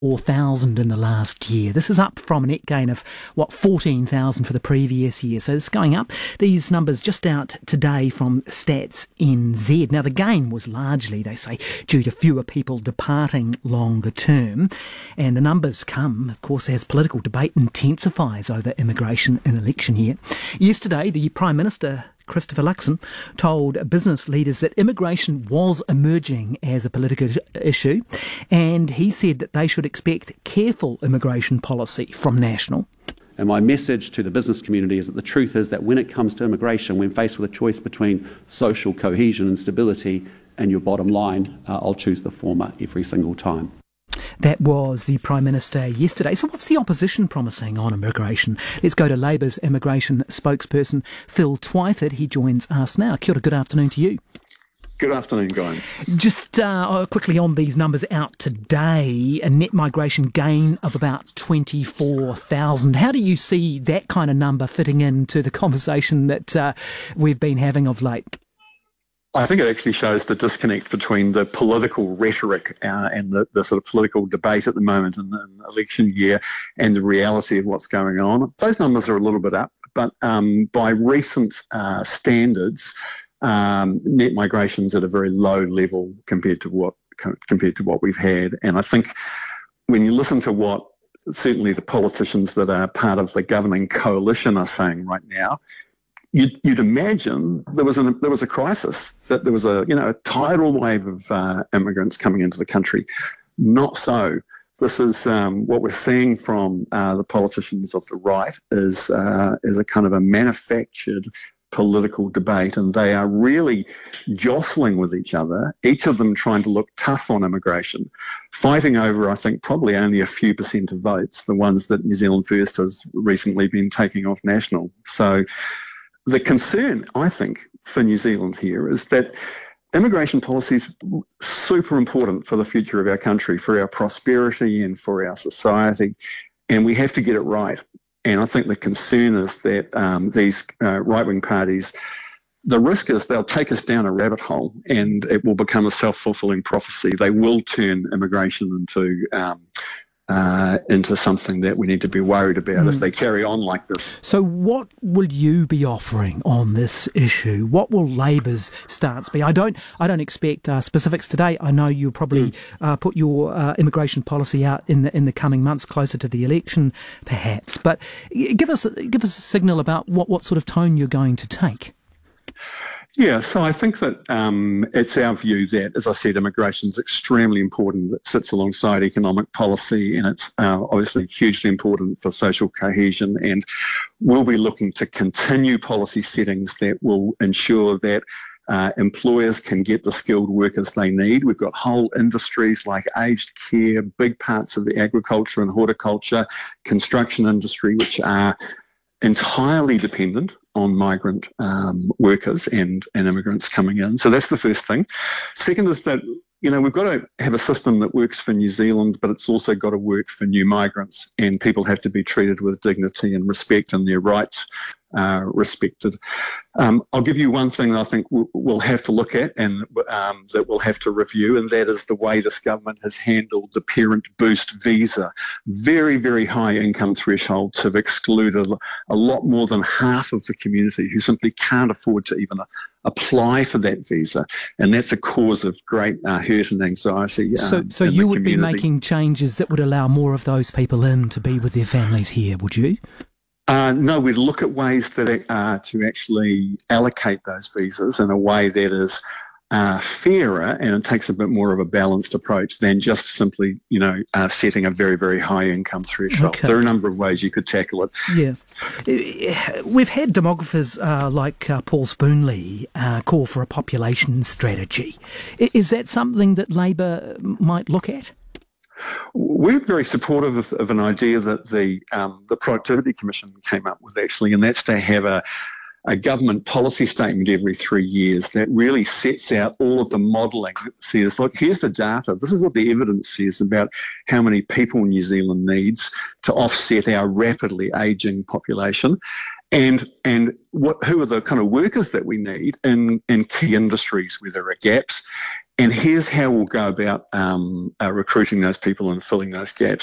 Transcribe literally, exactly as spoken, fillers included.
four thousand in the last year. This is up from a net gain of, what, fourteen thousand for the previous year. So it's going up. These numbers just out today from Stats N Z. Now, the gain was largely, they say, due to fewer people departing longer term. And the numbers come, of course, as political debate intensifies over immigration in election year. Yesterday, the Prime Minister, Christopher Luxon, told business leaders that immigration was emerging as a political issue, and he said that they should expect careful immigration policy from National. And my message to the business community is that the truth is that when it comes to immigration, when faced with a choice between social cohesion and stability and your bottom line, uh, I'll choose the former every single time. That was the Prime Minister yesterday. So what's the opposition promising on immigration? Let's go to Labour's immigration spokesperson, Phil Twyford. He joins us now. Kia ora, good afternoon to you. Good afternoon, guys. Just uh, quickly on these numbers out today, a net migration gain of about twenty-four thousand. How do you see that kind of number fitting into the conversation that uh, we've been having of late? I think it actually shows the disconnect between the political rhetoric uh, and the, the sort of political debate at the moment in the election year and the reality of what's going on. Those numbers are a little bit up, but um, by recent uh, standards, um, net migration's at a very low level compared to what compared to what we've had. And I think when you listen to what certainly the politicians that are part of the governing coalition are saying right now, You'd, you'd imagine there was a there was a crisis, that there was a you know a tidal wave of uh, immigrants coming into the country. Not so. This is um, what we're seeing from uh, the politicians of the right is uh, is a kind of a manufactured political debate, and they are really jostling with each other. Each of them trying to look tough on immigration, fighting over, I think, probably only a few percent of votes, the ones that New Zealand First has recently been taking off National. So. The concern, I think, for New Zealand here is that immigration policy is super important for the future of our country, for our prosperity and for our society, and we have to get it right. And I think the concern is that um, these uh, right-wing parties, the risk is they'll take us down a rabbit hole and it will become a self-fulfilling prophecy. They will turn immigration into... Um, Uh, into something that we need to be worried about mm. if they carry on like this. So what will you be offering on this issue? What will Labour's stance be? I don't I don't expect uh, specifics today. I know you'll probably mm. uh, put your uh, immigration policy out in the in the coming months, closer to the election perhaps. But give us give us a signal about what, what sort of tone you're going to take. Yeah, so I think that um, it's our view that, as I said, immigration is extremely important. It sits alongside economic policy, and it's uh, obviously hugely important for social cohesion. And we'll be looking to continue policy settings that will ensure that uh, employers can get the skilled workers they need. We've got whole industries like aged care, big parts of the agriculture and horticulture, construction industry, which are entirely dependent on migrant um, workers and, and immigrants coming in. So that's the first thing. Second is that, you know, we've got to have a system that works for New Zealand, but it's also got to work for new migrants, and people have to be treated with dignity and respect and their rights uh, respected. Um, I'll give you one thing that I think we'll have to look at and um, that we'll have to review, and that is the way this government has handled the Parent Boost visa. Very, very high income thresholds have excluded a lot more than half of the community who simply can't afford to even uh, apply for that visa, and that's a cause of great uh, hurt and anxiety. Um, so so you would community. be making changes that would allow more of those people in to be with their families here, would you? Uh, no, we'd look at ways that uh, to actually allocate those visas in a way that is uh, fairer, and it takes a bit more of a balanced approach than just simply, you know, uh, setting a very, very high income threshold. Okay. There are a number of ways you could tackle it. Yeah. We've had demographers uh, like uh, Paul Spoonley uh, call for a population strategy. Is that something that Labour might look at? We're very supportive of, of an idea that the um, the Productivity Commission came up with, actually, and that's to have a, a government policy statement every three years that really sets out all of the modelling. It says, look, here's the data. This is what the evidence says about how many people New Zealand needs to offset our rapidly ageing population. And and what who are the kind of workers that we need in, in key industries where there are gaps, And here's how we'll go about um, uh, recruiting those people and filling those gaps.